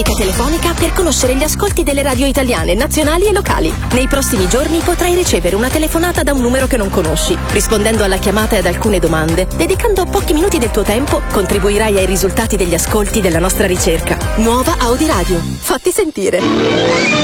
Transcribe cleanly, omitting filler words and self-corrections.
telefonica per conoscere gli ascolti delle radio italiane, nazionali e locali. Nei prossimi giorni potrai ricevere una telefonata da un numero che non conosci. Rispondendo alla chiamata e ad alcune domande, dedicando pochi minuti del tuo tempo, contribuirai ai risultati degli ascolti della nostra ricerca. Nuova Audi Radio. Fatti sentire.